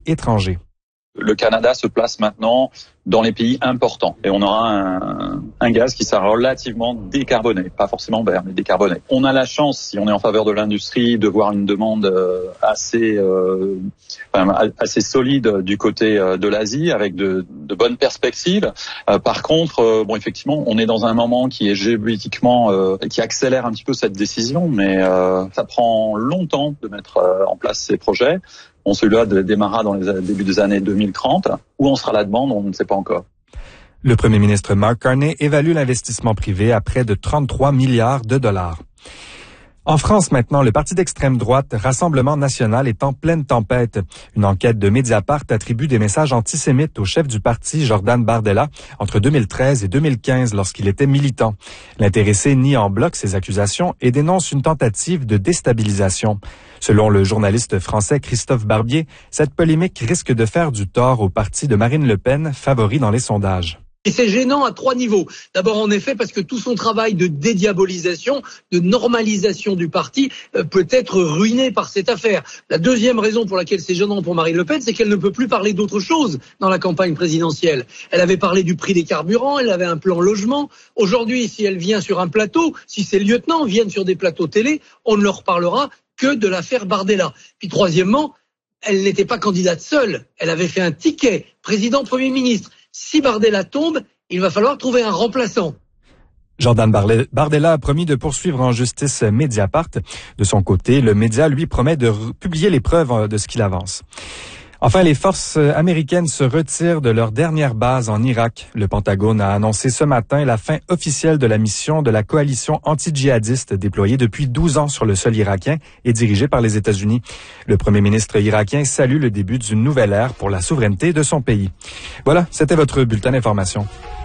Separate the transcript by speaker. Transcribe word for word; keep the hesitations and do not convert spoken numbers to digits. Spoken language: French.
Speaker 1: étrangers.
Speaker 2: Le Canada se place maintenant dans les pays importants et on aura un, un gaz qui sera relativement décarboné, pas forcément vert, mais décarboné. On a la chance, si on est en faveur de l'industrie, de voir une demande assez euh, enfin, assez solide du côté de l'Asie, avec de, de bonnes perspectives. Euh, par contre, euh, bon, effectivement, on est dans un moment qui est géopolitiquement, euh, qui accélère un petit peu cette décision, mais euh, ça prend longtemps de mettre euh, en place ces projets. Bon, celui-là démarrera dans les débuts des années deux mille trente. Où en sera la demande, on ne sait pas encore.
Speaker 1: Le premier ministre Mark Carney évalue l'investissement privé à près de trente-trois milliards de dollars. En France maintenant, le parti d'extrême droite Rassemblement national est en pleine tempête. Une enquête de Mediapart attribue des messages antisémites au chef du parti, Jordan Bardella, entre deux mille treize et deux mille quinze lorsqu'il était militant. L'intéressé nie en bloc ces accusations et dénonce une tentative de déstabilisation. Selon le journaliste français Christophe Barbier, cette polémique risque de faire du tort au parti de Marine Le Pen, favori dans les sondages.
Speaker 3: Et c'est gênant à trois niveaux. D'abord, en effet, parce que tout son travail de dédiabolisation, de normalisation du parti euh, peut être ruiné par cette affaire. La deuxième raison pour laquelle c'est gênant pour Marine Le Pen, c'est qu'elle ne peut plus parler d'autre chose dans la campagne présidentielle. Elle avait parlé du prix des carburants, elle avait un plan logement. Aujourd'hui, si elle vient sur un plateau, si ses lieutenants viennent sur des plateaux télé, on ne leur parlera que de l'affaire Bardella. Puis troisièmement, elle n'était pas candidate seule. Elle avait fait un ticket, président-premier ministre. Si Bardella tombe, il va falloir trouver un remplaçant.
Speaker 1: Jordan Bardella a promis de poursuivre en justice Mediapart. De son côté, le média lui promet de publier les preuves de ce qu'il avance. Enfin, les forces américaines se retirent de leur dernière base en Irak. Le Pentagone a annoncé ce matin la fin officielle de la mission de la coalition anti-djihadiste déployée depuis douze ans sur le sol irakien et dirigée par les États-Unis. Le premier ministre irakien salue le début d'une nouvelle ère pour la souveraineté de son pays. Voilà, c'était votre bulletin d'information.